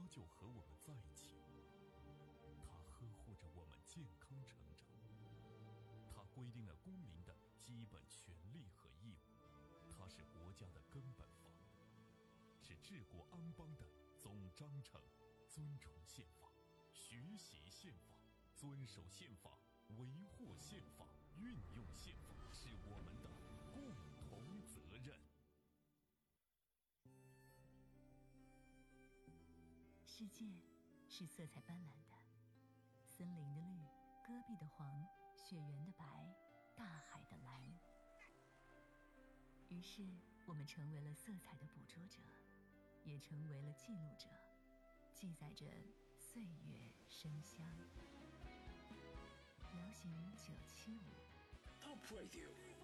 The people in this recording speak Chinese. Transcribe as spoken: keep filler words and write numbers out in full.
久和我们在一起，它呵护着我们健康成长，它规定了公民的基本权利和义务，它是国家的根本法，是治国安邦的总章程。尊崇宪法，学习宪法，遵守宪法，维护宪法，运用宪法，是我们的共同责任。 世界是色彩斑斓的，森林的绿，戈壁的黄，雪原的白，大海的蓝。于是我们成为了色彩的捕捉者，也成为了记录者，记载着岁月生香。流行九七五 Top Radio